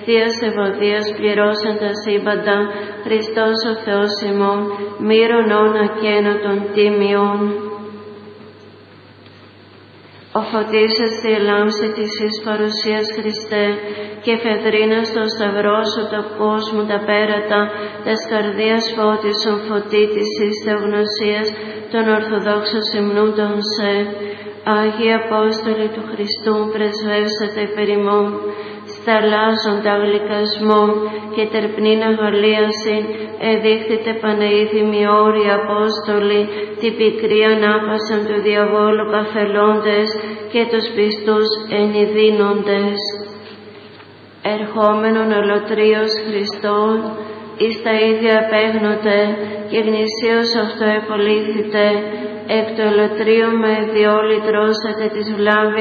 Θείας ευωδίας πληρώσαν τα σύμπαντα, Χριστός ο Θεός ημών, μύρον όν ακένωτον τίμιον. Ο φωτίσας η λάμψη της εις παρουσίας Χριστέ, και φεδρίνας στο σταυρό σου το κόσμο τα πέρατα, τας καρδίας φώτισον φωτίτης εις θεογνωσίας, των Ορθοδόξων συμνούντων σε. Άγιοι Απόστολοι του Χριστού, πρεσβεύσατε υπέρ ημών, σταλάζοντα γλυκασμόν και τερπνήν αγαλίασιν, εδείχθητε Παναήθιμοι όροι Απόστολοι, την πικρία άπασαν του διαβόλου καθελώντες και τους πιστούς ενηδίνοντες. Ερχόμενον ολοτρίος Χριστόν, εις τα ίδια απέγνοτε και γνησίως αυτό επολύθητε, εκ το ολοτρίου με διόλοι τρώσατε της βλάβης